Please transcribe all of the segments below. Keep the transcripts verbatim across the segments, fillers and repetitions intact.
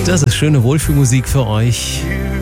Das ist schöne Wohlfühlmusik für euch.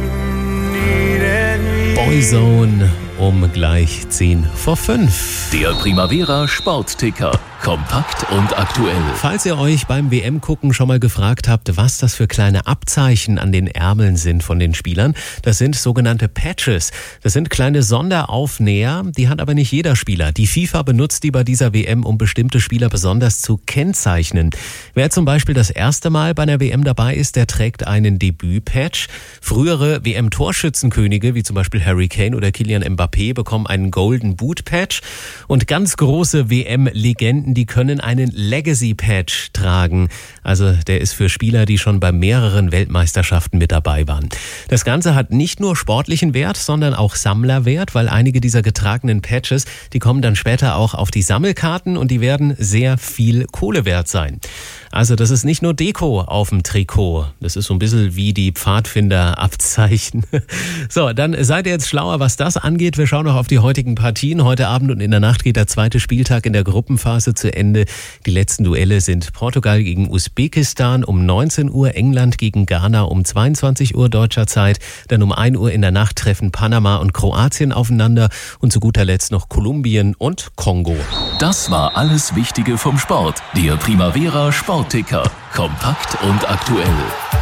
Boyzone um gleich zehn vor fünf. Der Primavera Sportticker. Kompakt und aktuell. Falls ihr euch beim W M-Gucken schon mal gefragt habt, was das für kleine Abzeichen an den Ärmeln sind von den Spielern, das sind sogenannte Patches. Das sind kleine Sonderaufnäher, die hat aber nicht jeder Spieler. Die FIFA benutzt die bei dieser W M, um bestimmte Spieler besonders zu kennzeichnen. Wer zum Beispiel das erste Mal bei einer W M dabei ist, der trägt einen Debüt-Patch. Frühere W M-Torschützenkönige, wie zum Beispiel Harry Kane oder Kylian Mbappé, bekommen einen Golden Boot-Patch. Und ganz große W M-Legenden, die können einen Legacy-Patch tragen. Also der ist für Spieler, die schon bei mehreren Weltmeisterschaften mit dabei waren. Das Ganze hat nicht nur sportlichen Wert, sondern auch Sammlerwert, weil einige dieser getragenen Patches, die kommen dann später auch auf die Sammelkarten und die werden sehr viel Kohle wert sein. Also das ist nicht nur Deko auf dem Trikot. Das ist so ein bisschen wie die Pfadfinder-Abzeichen. So, dann seid ihr jetzt schlauer, was das angeht. Wir schauen noch auf die heutigen Partien. Heute Abend und in der Nacht geht der zweite Spieltag in der Gruppenphase zu Ende. Die letzten Duelle sind Portugal gegen Usbekistan um neunzehn Uhr, England gegen Ghana um zweiundzwanzig Uhr deutscher Zeit. Dann um ein Uhr in der Nacht treffen Panama und Kroatien aufeinander. Und zu guter Letzt noch Kolumbien und Kongo. Das war alles Wichtige vom Sport. Der Primavera Sportticker. Kompakt und aktuell.